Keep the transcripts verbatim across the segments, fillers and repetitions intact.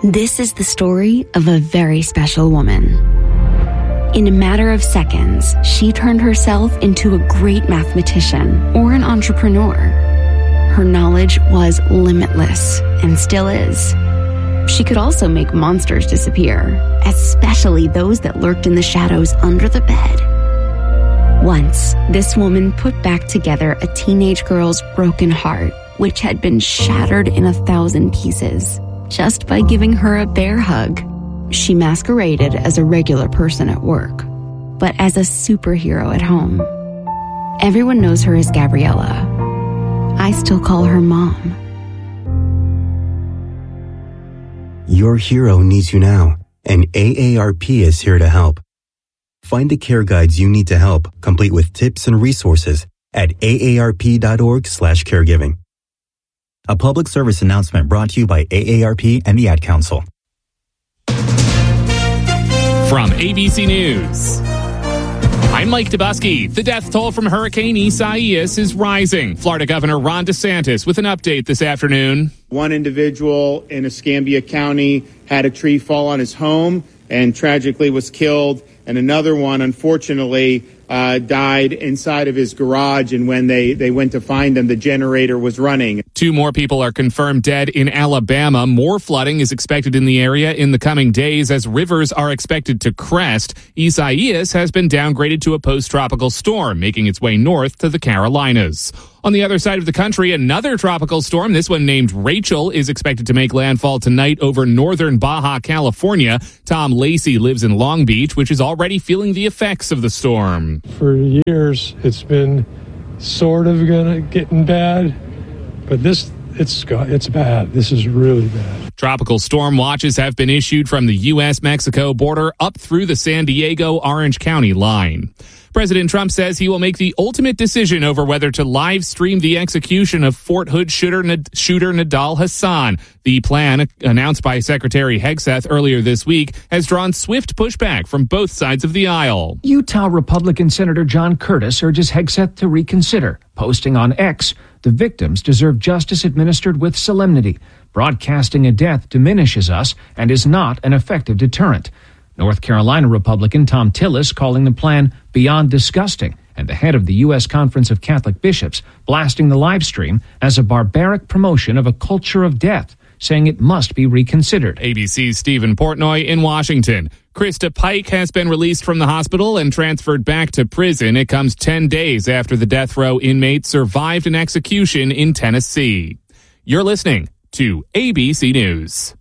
This is the story of a very special woman. In a matter of seconds, she turned herself into a great mathematician or an entrepreneur. Her knowledge was limitless and still is. She could also make monsters disappear, especially those that lurked in the shadows under the bed. Once, this woman put back together a teenage girl's broken heart, which had been shattered in a thousand pieces, just by giving her a bear hug. She masqueraded as a regular person at work, but as a superhero at home. Everyone knows her as Gabriella. I still call her Mom. Your hero needs you now, and A A R P is here to help. Find the care guides you need to help, complete with tips and resources at A A R P dot org slash caregiving. A public service announcement brought to you by A A R P and the Ad Council. From A B C News, I'm Mike Dubusky. The death toll from Hurricane Isaias is rising. Florida Governor Ron DeSantis with an update this afternoon. One individual in Escambia County had a tree fall on his home and tragically was killed. And another one, unfortunately, uh, died inside of his garage. And when they, they went to find him, the generator was running. Two more people are confirmed dead in Alabama. More flooding is expected in the area in the coming days as rivers are expected to crest. Isaias has been downgraded to a post-tropical storm, making its way north to the Carolinas. On the other side of the country, another tropical storm, this one named Rachel, is expected to make landfall tonight over northern Baja California. Tom Lacey lives in Long Beach, which is already feeling the effects of the storm. For years, it's been sort of gonna getting bad, but this it's it's bad. This is really bad. Tropical storm watches have been issued from the U S Mexico border up through the San Diego-Orange County line. President Trump says he will make the ultimate decision over whether to live stream the execution of Fort Hood shooter, shooter Nidal Hasan. The plan, announced by Secretary Hegseth earlier this week, has drawn swift pushback from both sides of the aisle. Utah Republican Senator John Curtis urges Hegseth to reconsider, posting on X, "The victims deserve justice administered with solemnity. Broadcasting a death diminishes us and is not an effective deterrent." North Carolina Republican Tom Tillis calling the plan beyond disgusting, and the head of the U S Conference of Catholic Bishops blasting the live stream as a barbaric promotion of a culture of death, saying it must be reconsidered. A B C's Stephen Portnoy in Washington. Krista Pike has been released from the hospital and transferred back to prison. It comes ten days after the death row inmate survived an execution in Tennessee. You're listening to A B C News.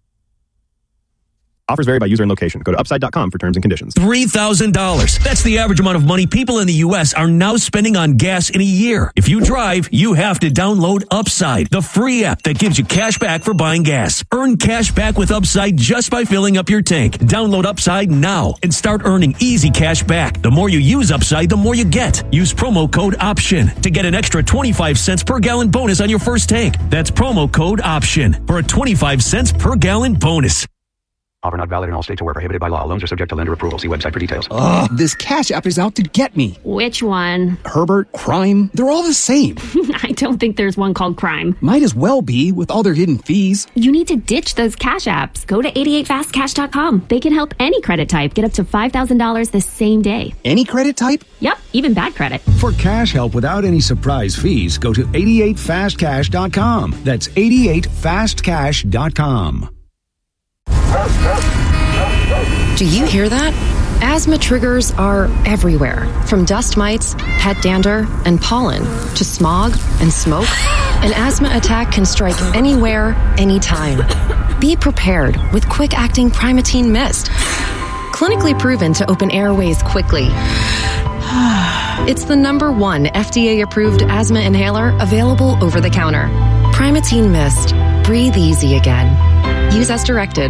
Offers vary by user and location. Go to upside dot com for terms and conditions. three thousand dollars. That's the average amount of money people in the U S are now spending on gas in a year. If you drive, you have to download Upside, the free app that gives you cash back for buying gas. Earn cash back with Upside just by filling up your tank. Download Upside now and start earning easy cash back. The more you use Upside, the more you get. Use promo code OPTION to get an extra twenty-five cents per gallon bonus on your first tank. That's promo code OPTION for a twenty-five cents per gallon bonus. Offer not valid in all states or where prohibited by law. Loans are subject to lender approval. See website for details. Ugh, this Cash App is out to get me. Which one? Herbert, Crime, they're all the same. I don't think there's one called Crime. Might as well be with all their hidden fees. You need to ditch those Cash Apps. Go to eighty-eight fast cash dot com. They can help any credit type get up to five thousand dollars the same day. Any credit type? Yep, even bad credit. For cash help without any surprise fees, go to eighty-eight fast cash dot com. That's eighty-eight fast cash dot com. Do you hear that? Asthma triggers are everywhere, from dust mites, pet dander, and pollen, to smog and smoke. An asthma attack can strike anywhere, anytime. Be prepared with quick-acting Primatene Mist. Clinically proven to open airways quickly. It's the number one F D A-approved asthma inhaler available over the counter. Primatene Mist. Breathe easy again. Use as directed.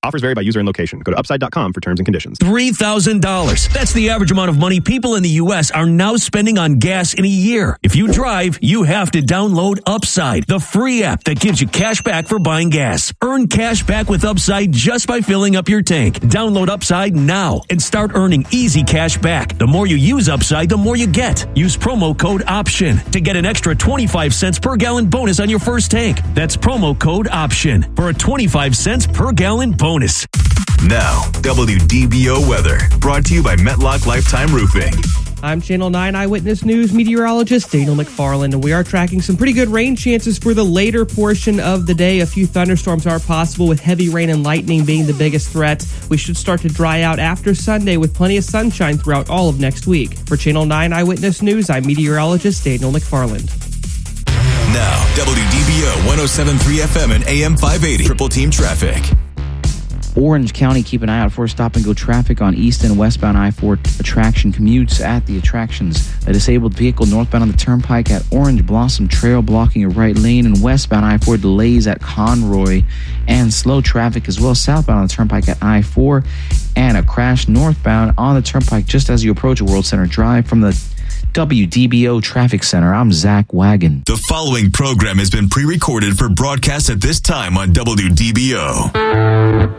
Offers vary by user and location. Go to upside dot com for terms and conditions. three thousand dollars. That's the average amount of money people in the U S are now spending on gas in a year. If you drive, you have to download Upside, the free app that gives you cash back for buying gas. Earn cash back with Upside just by filling up your tank. Download Upside now and start earning easy cash back. The more you use Upside, the more you get. Use promo code OPTION to get an extra twenty-five cents per gallon bonus on your first tank. That's promo code OPTION for a twenty-five cents per gallon bonus. Now, W D B O weather, brought to you by Metlock Lifetime Roofing. I'm Channel nine Eyewitness News meteorologist Daniel McFarland, and we are tracking some pretty good rain chances for the later portion of the day. A few thunderstorms are possible, with heavy rain and lightning being the biggest threat. We should start to dry out after Sunday with plenty of sunshine throughout all of next week. For Channel nine Eyewitness News, I'm meteorologist Daniel McFarland. Now, W D B O one oh seven point three F M and A M five eighty. Triple Team Traffic. Orange County, keep an eye out for stop-and-go traffic on east and westbound I four attraction commutes at the attractions. A disabled vehicle northbound on the turnpike at Orange Blossom Trail blocking a right lane, and westbound I four delays at Conroy, and slow traffic as well southbound on the turnpike at I four, and a crash northbound on the turnpike just as you approach World Center Drive from the W D B O Traffic Center. I'm Zach Wagon. The following program has been pre-recorded for broadcast at this time on W D B O.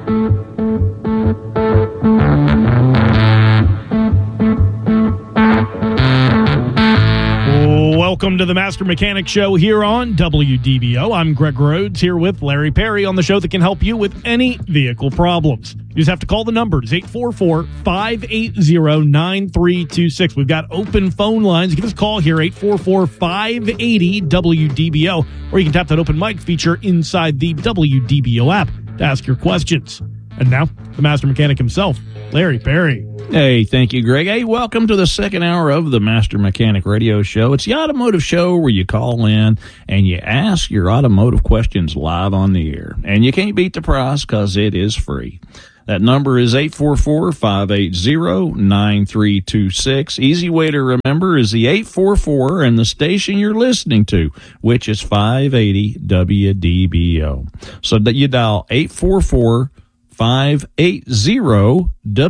Welcome to the Master Mechanic Show here on W D B O. I'm Greg Rhodes here with Larry Perry on the show that can help you with any vehicle problems. You just have to call the numbers, eight four four, five eight zero, nine three two six. We've got open phone lines. Give us a call here, eight four four, five eight zero, W D B O, or you can tap that open mic feature inside the W D B O app to ask your questions. And now, the Master Mechanic himself, Larry Perry. Hey, thank you, Greg. Hey, welcome to the second hour of the Master Mechanic Radio Show. It's the automotive show where you call in and you ask your automotive questions live on the air. And you can't beat the price because it is free. That number is eight four four, five eight zero, nine three two six. Easy way to remember is the eight four four and the station you're listening to, which is five eighty W D B O. So that you dial eight four four, five eight zero,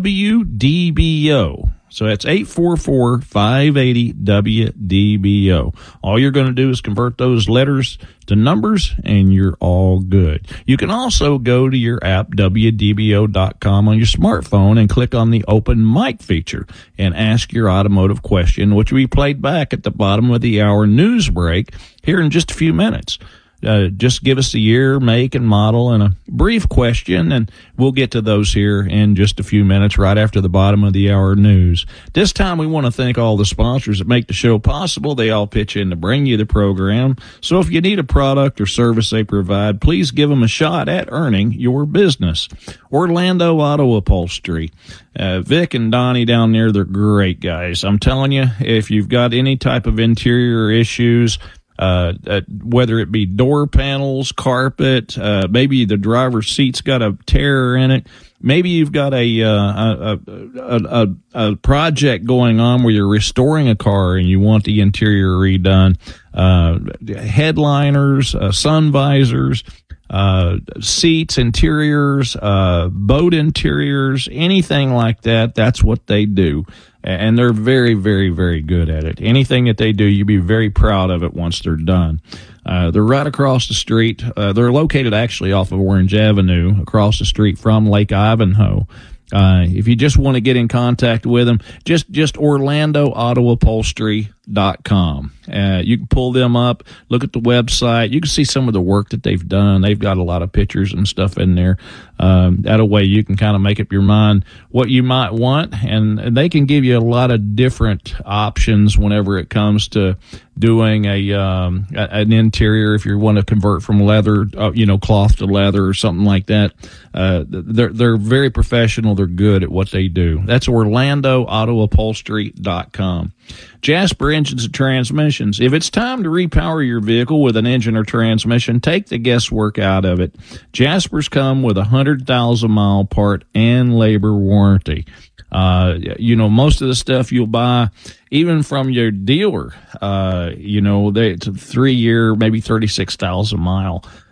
W D B O. So that's eight four four, five eight zero, W D B O. All you're going to do is convert those letters to numbers, and you're all good. You can also go to your app, W D B O dot com, on your smartphone and click on the open mic feature and ask your automotive question, which will be played back at the bottom of the hour news break here in just a few minutes. Uh, just give us the year, make, and model and a brief question, and we'll get to those here in just a few minutes right after the bottom of the hour news. This time we want to thank all the sponsors that make the show possible. They all pitch in to bring you the program. So if you need a product or service they provide, please give them a shot at earning your business. Orlando Auto Upholstery. Uh, Vic and Donnie down there, they're great guys. I'm telling you, if you've got any type of interior issues, Uh, uh, whether it be door panels, carpet, uh, maybe the driver's seat's got a tear in it. Maybe you've got a, uh, a, a, a, a project going on where you're restoring a car and you want the interior redone. Uh, headliners, uh, sun visors, uh, seats, interiors, uh, boat interiors, anything like that. That's what they do. And they're very, very, very good at it. Anything that they do, you'll be very proud of it once they're done. Uh, they're right across the street. Uh, they're located actually off of Orange Avenue, across the street from Lake Ivanhoe. Uh, if you just want to get in contact with them, just, just Orlando Auto Upholstery dot com. Uh, you can pull them up, look at the website. You can see some of the work that they've done. They've got a lot of pictures and stuff in there. Um, that a way you can kind of make up your mind what you might want, and they can give you a lot of different options whenever it comes to doing a, um, an interior. If you want to convert from leather, uh, you know, cloth to leather or something like that. Uh, they're, they're very professional. They're good at what they do. That's Orlando Auto Upholstery dot com. Jasper Engines and Transmissions. If it's time to repower your vehicle with an engine or transmission, take the guesswork out of it. Jasper's come with a one hundred thousand mile part and labor warranty. Uh, you know, most of the stuff you'll buy, even from your dealer, uh, you know, they, it's a three year, maybe thirty-six thousand mile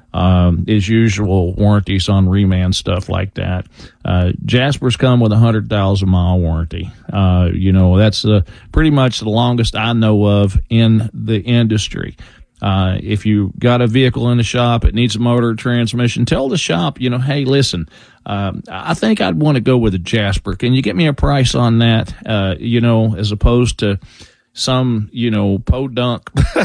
Um, as usual, warranties on reman, stuff like that. Uh, Jasper's come with a hundred thousand mile warranty. Uh, you know, that's uh, pretty much the longest I know of in the industry. Uh, if you got a vehicle in the shop, it needs a motor, transmission, tell the shop, you know, hey, listen, um, I think I'd want to go with a Jasper. Can you get me a price on that? Uh, you know, as opposed to some, you know, podunk,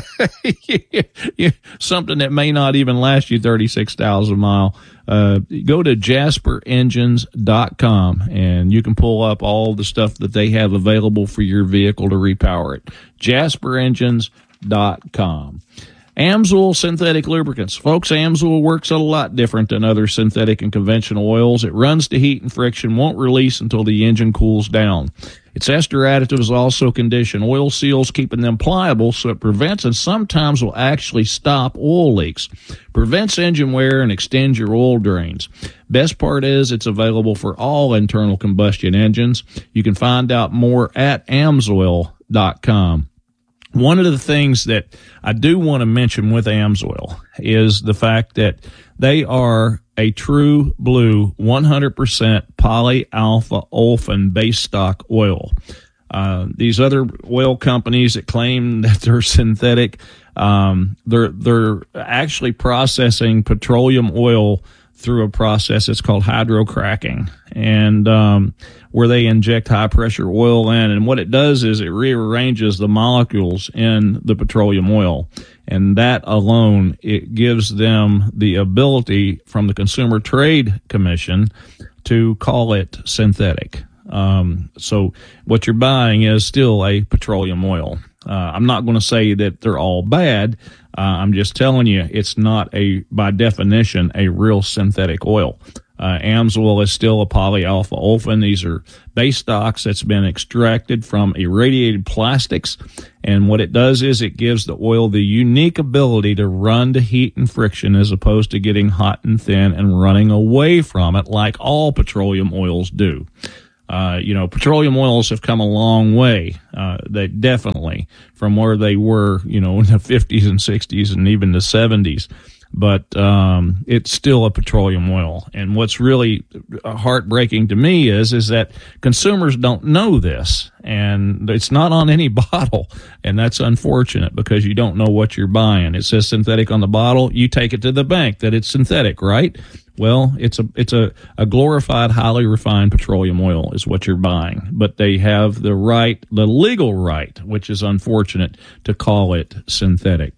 something that may not even last you thirty-six thousand mile. Uh, go to jasper engines dot com and you can pull up all the stuff that they have available for your vehicle to repower it. jasper engines dot com. Amsoil synthetic lubricants. Folks, Amsoil works a lot different than other synthetic and conventional oils. It runs to heat and friction, won't release until the engine cools down. Its ester additives also condition oil seals, keeping them pliable so it prevents and sometimes will actually stop oil leaks. Prevents engine wear and extends your oil drains. Best part is it's available for all internal combustion engines. You can find out more at amsoil dot com. One of the things that I do want to mention with Amsoil is the fact that they are a true blue one hundred percent polyalpha olefin base stock oil. Uh, these other oil companies that claim that they're synthetic, um, they're, they're actually processing petroleum oil through a process that's called hydrocracking, and um, where they inject high pressure oil in, and what it does is it rearranges the molecules in the petroleum oil, and that alone, it gives them the ability from the Consumer Trade Commission to call it synthetic. Um, so what you're buying is still a petroleum oil. Uh, I'm not going to say that they're all bad. Uh, I'm just telling you, it's not a, by definition, a real synthetic oil. Uh, Amsoil is still a polyalpha olefin. These are base stocks that's been extracted from irradiated plastics. And what it does is it gives the oil the unique ability to run to heat and friction as opposed to getting hot and thin and running away from it like all petroleum oils do. Uh, you know, petroleum oils have come a long way, uh, they definitely from where they were, you know, in the fifties and sixties and even the seventies. But, um, it's still a petroleum oil. And what's really heartbreaking to me is, is that consumers don't know this, and it's not on any bottle. And that's unfortunate because you don't know what you're buying. It says synthetic on the bottle. You take it to the bank that it's synthetic, right? Well, it's a it's a, a glorified, highly refined petroleum oil is what you're buying. But they have the right, the legal right, which is unfortunate, to call it synthetic.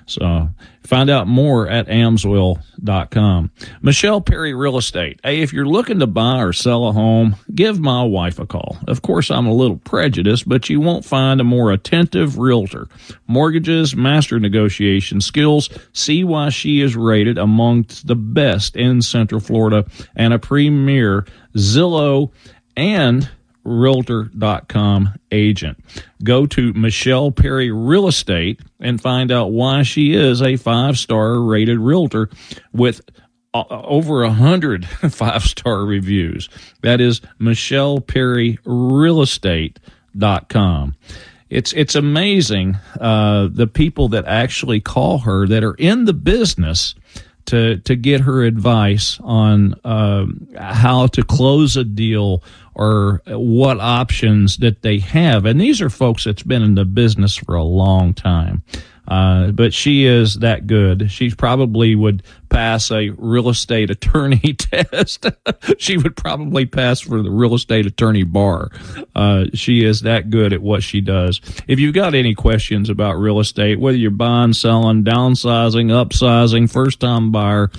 So find out more at amsoil dot com. Michelle Perry Real Estate. Hey, if you're looking to buy or sell a home, give my wife a call. Of course, I'm a little prejudiced, but you won't find a more attentive realtor. Mortgages, master negotiation skills. See why she is rated amongst the best in Central Florida and a premier Zillow and realtor dot com agent. Go to Michelle Perry Real Estate and find out why she is a five-star rated realtor with uh, over a hundred five-star reviews. That is Michelle Perry Real Estate dot com. It's it's amazing uh, the people that actually call her that are in the business to to get her advice on uh, how to close a deal or what options that they have. And these are folks that's been in the business for a long time. Uh, but she is that good. She probably would pass a real estate attorney test. She would probably pass for the real estate attorney bar. Uh, she is that good at what she does. If you've got any questions about real estate, whether you're buying, selling, downsizing, upsizing, first time buyer,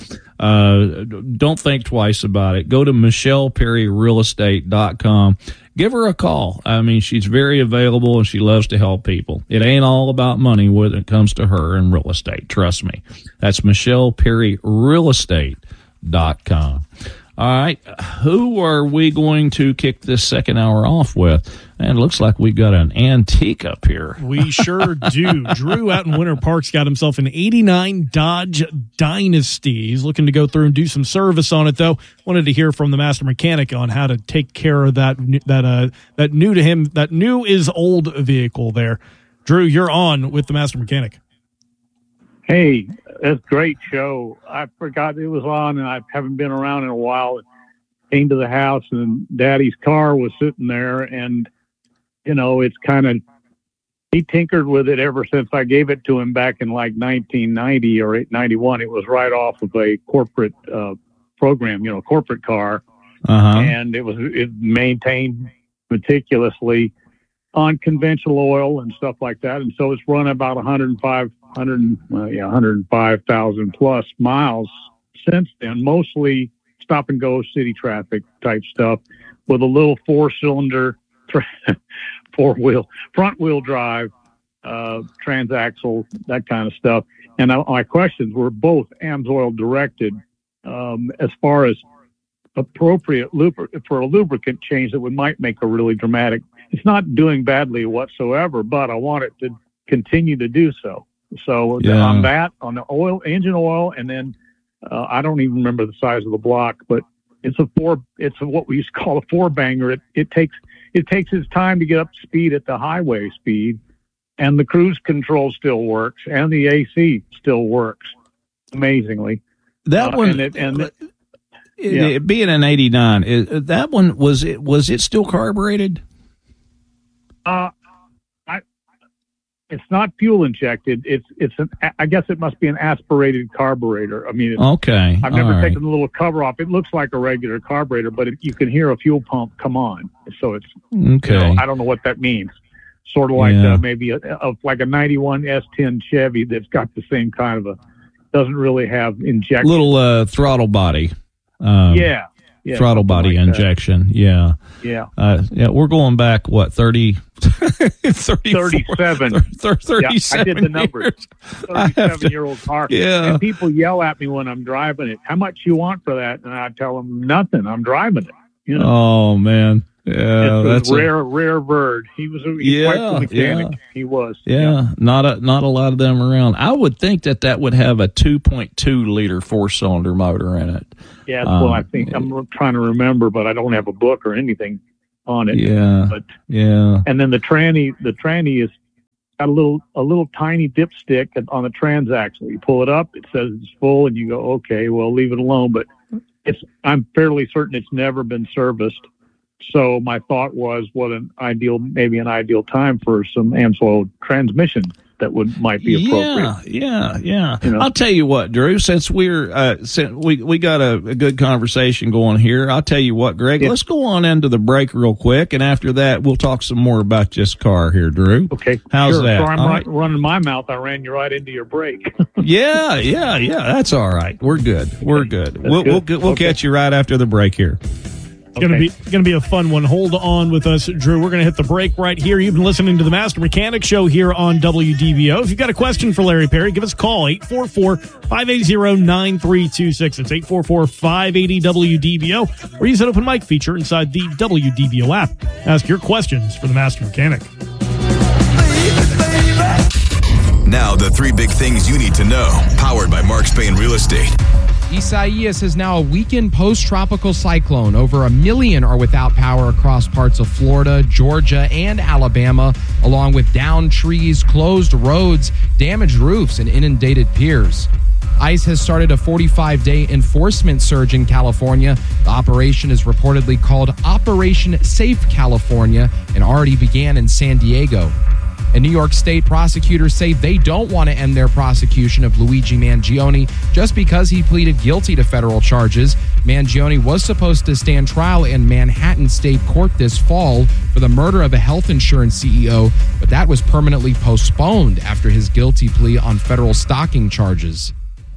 uh, don't think twice about it. Go to Michelle Perry Real Estate dot com. Give her a call. I mean, she's very available and she loves to help people. It ain't all about money when it comes to her in real estate. Trust me. That's Michelle Perry Real Estate dot com. All right. Who are we going to kick this second hour off with? And it looks like we've got an antique up here. We sure do. Drew out in Winter Park's got himself an eighty-nine Dodge Dynasty. He's looking to go through and do some service on it, though. Wanted to hear from the master mechanic on how to take care of that that uh that new to him, that new is old vehicle there. Drew, you're on with the master mechanic. Hey, that's a great show. I forgot it was on, and I haven't been around in a while. Came to the house, and Daddy's car was sitting there, and, you know, it's kind of, he tinkered with it ever since I gave it to him back in like nineteen ninety or ninety-one. It was right off of a corporate uh, program, you know, corporate car, uh-huh. and it was it maintained meticulously on conventional oil and stuff like that. And so it's run about one hundred five, one hundred, uh, yeah, one hundred five thousand plus miles since then, mostly stop and go city traffic type stuff with a little four cylinder, four wheel, front wheel drive, uh, transaxle, that kind of stuff. And I, my questions were both AMSOIL directed, um, as far as appropriate lubric- for a lubricant change that would might make a really dramatic. It's not doing badly whatsoever, but I want it to continue to do so. So Yeah. on that, on the oil, engine oil, and then uh, I don't even remember the size of the block, but it's a four. It's a, what we used to call a four banger. It it takes it takes its time to get up to speed at the highway speed, and the cruise control still works, and the A C still works amazingly. That Uh, one, and it, and it, it- yeah. it being an eighty-nine, it, that one was it was it still carbureted? Uh, I, it's not fuel injected. It's it's an. I guess it must be an aspirated carburetor. I mean, it's, Okay, I've never all right. taken the little cover off. It looks like a regular carburetor, but it, you can hear a fuel pump come on. So it's Okay. You know, I don't know what that means. Sort of like Yeah. uh, maybe a, a like a ninety-one S ten Chevy that's got the same kind of a doesn't really have injection. Little uh, throttle body. Um, yeah. Yeah, throttle something body like that. injection. Yeah. Yeah. Uh, yeah, we're going back, what, thirty, thirty-four, thirty-seven. thir- thirty-seven Yeah, I did the numbers. years. I have to- thirty-seven-year-old car. Yeah. And people yell at me when I'm driving it. How much you want for that? And I tell them nothing. I'm driving it. You know, Oh, man. Yeah, it's that's a a- rare, rare bird. He was a he's Yeah, quite the mechanic. yeah. He was. Yeah, not a not a lot of them around. I would think that that would have a two point two liter four cylinder motor in it. Yeah, that's what I Um, think. I'm trying to remember, but I don't have a book or anything on it. Yeah, But yeah. and then the tranny, the tranny is got a little a little tiny dipstick on the transaxle. You pull it up, it says it's full, and you go, okay, well, leave it alone. But it's I'm fairly certain it's never been serviced. So my thought was, what an ideal, maybe an ideal time for some AMSOIL transmission that would might be appropriate. Yeah, yeah, yeah. You know? I'll tell you what, Drew. Since we're uh, since we we got a, a good conversation going here, I'll tell you what, Greg. Yeah. Let's go on into the break real quick, and after that, we'll talk some more about this car here, Drew. Okay, How's sure. that? So I'm All right, running my mouth. I ran you right into your break. Yeah, yeah, yeah. That's all right. We're good. We're good. We'll good? we'll get- we'll Okay. catch you right after the break here. It's gonna be gonna be a fun one. Hold on with us, Drew. We're gonna hit the break right here. You've been listening to the Master Mechanic Show here on W D B O. If you've got a question for Larry Perry, give us a call eight four four, five eight zero, nine three two six. It's eight four four, five eight zero, W D B O, or use an open mic feature inside the W D B O app. Ask your questions for the Master Mechanic. Now, the three big things you need to know, powered by Mark Spain Real Estate. Isaias is now a weakened post-tropical cyclone. Over a million are without power across parts of Florida, Georgia, and Alabama, along with downed trees, closed roads, damaged roofs, and inundated piers. ICE has started a forty-five day enforcement surge in California. The operation is reportedly called Operation Safe California and already began in San Diego. And New York State prosecutors say they don't want to end their prosecution of Luigi Mangione just because he pleaded guilty to federal charges. Mangione was supposed to stand trial in Manhattan State Court this fall for the murder of a health insurance C E O, but that was permanently postponed after his guilty plea on federal stalking charges.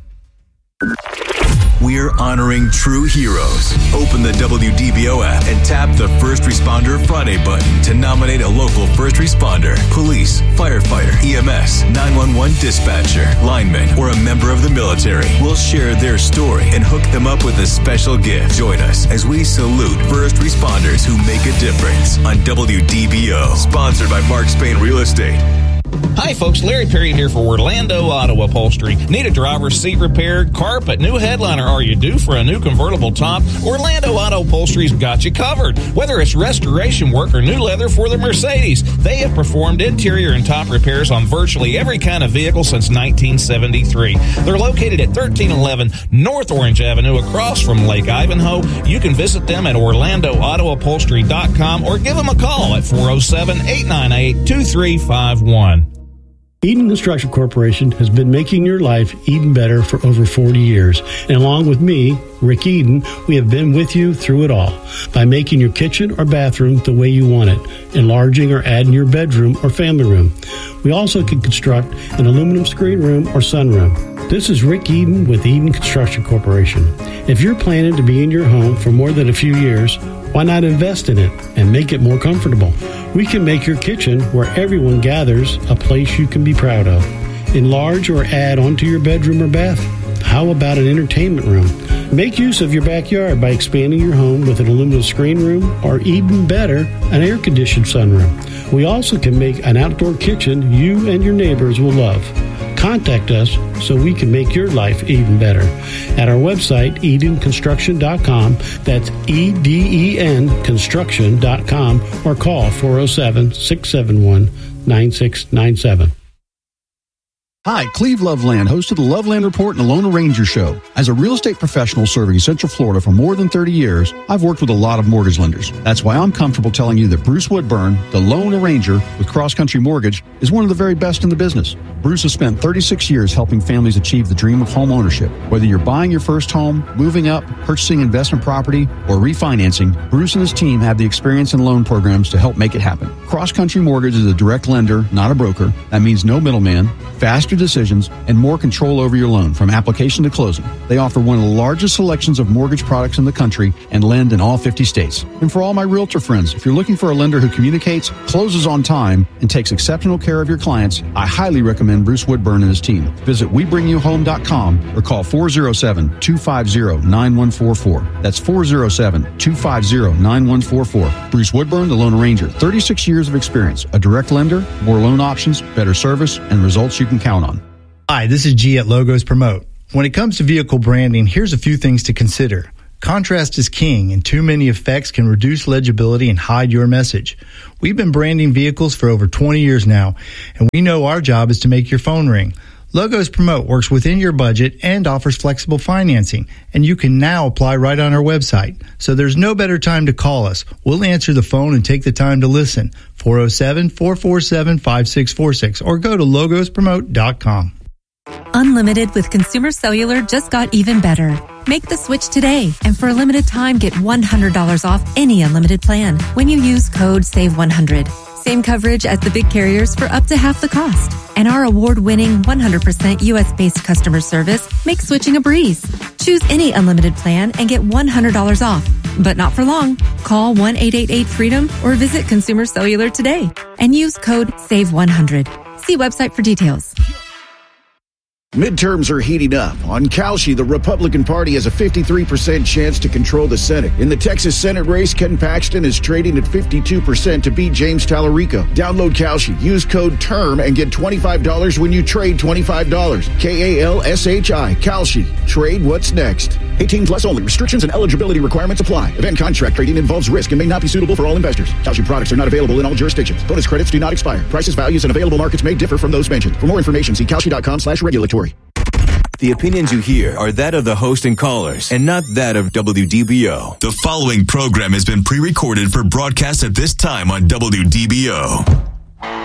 We're honoring true heroes. Open the W D B O app and tap the First Responder Friday button to nominate a local first responder, police, firefighter, E M S, nine one one dispatcher, lineman, or a member of the military. We'll share their story and hook them up with a special gift. Join us as we salute first responders who make a difference on W D B O. Sponsored by Mark Spain Real Estate. Hi folks, Larry Perry here for Orlando Auto Upholstery. Need a driver's seat repaired, carpet, new headliner, or you due for a new convertible top? Orlando Auto Upholstery's got you covered. Whether it's restoration work or new leather for the Mercedes, they have performed interior and top repairs on virtually every kind of vehicle since nineteen seventy-three. They're located at thirteen eleven North Orange Avenue across from Lake Ivanhoe. You can visit them at orlando auto upholstery dot com or give them a call at four oh seven, eight nine eight, two three five one. Eden Construction Corporation has been making your life Eden better for over forty years. And along with me, Rick Eden, we have been with you through it all by making your kitchen or bathroom the way you want it, enlarging or adding your bedroom or family room. We also can construct an aluminum screen room or sunroom. This is Rick Eden with Eden Construction Corporation. If you're planning to be in your home for more than a few years, why not invest in it and make it more comfortable? We can make your kitchen where everyone gathers a place you can be proud of. Enlarge or add onto your bedroom or bath. How about an entertainment room? Make use of your backyard by expanding your home with an aluminum screen room or even better, an air-conditioned sunroom. We also can make an outdoor kitchen you and your neighbors will love. Contact us so we can make your life even better. At our website, eden construction dot com, that's E D E N construction dot com, or call four oh seven, six seven one, nine six nine seven. Hi, Cleve Loveland, host of the Loveland Report and the Lone Ranger Show. As a real estate professional serving Central Florida for more than thirty years, I've worked with a lot of mortgage lenders. That's why I'm comfortable telling you that Bruce Woodburn, the Lone Ranger with Cross Country Mortgage, is one of the very best in the business. Bruce has spent thirty-six years helping families achieve the dream of home ownership. Whether you're buying your first home, moving up, purchasing investment property, or refinancing, Bruce and his team have the experience and loan programs to help make it happen. Cross Country Mortgage is a direct lender, not a broker. That means no middleman, faster decisions, and more control over your loan from application to closing. They offer one of the largest selections of mortgage products in the country and lend in all fifty states. And for all my realtor friends, if you're looking for a lender who communicates, closes on time, and takes exceptional care of your clients, I highly recommend Bruce Woodburn and his team. Visit we bring you home dot com or call four oh seven, two five oh, nine one four four. That's four oh seven, two five oh, nine one four four. Bruce Woodburn, the Lone Ranger, thirty-six years of experience, a direct lender, more loan options, better service, and results you can count on. Hi, this is G at Logos Promote. When it comes to vehicle branding, here's a few things to consider. Contrast is king, and too many effects can reduce legibility and hide your message. We've been branding vehicles for over twenty years now, and we know our job is to make your phone ring. Logos Promote works within your budget and offers flexible financing, and you can now apply right on our website. So there's no better time to call us. We'll answer the phone and take the time to listen. four oh seven, four four seven, five six four six or go to logos promote dot com. Unlimited with Consumer Cellular just got even better. Make the switch today, and for a limited time, get one hundred dollars off any unlimited plan when you use code save one hundred. Same coverage as the big carriers for up to half the cost. And our award-winning one hundred percent U S-based customer service makes switching a breeze. Choose any unlimited plan and get one hundred dollars off. But not for long. Call one eight eight eight freedom or visit Consumer Cellular today and use code save one hundred. See website for details. Midterms are heating up. On Kalshi, the Republican Party has a fifty-three percent chance to control the Senate. In the Texas Senate race, Ken Paxton is trading at fifty-two percent to beat James Tallarico. Download Kalshi. Use code TERM and get twenty-five dollars when you trade twenty-five dollars. K A L S H I. Kalshi. Trade what's next. eighteen plus only. Restrictions and eligibility requirements apply. Event contract trading involves risk and may not be suitable for all investors. Kalshi products are not available in all jurisdictions. Bonus credits do not expire. Prices, values, and available markets may differ from those mentioned. For more information, see kalshi dot com slash regulatory. The opinions you hear are that of the host and callers, and not that of W D B O. The following program has been pre-recorded for broadcast at this time on W D B O.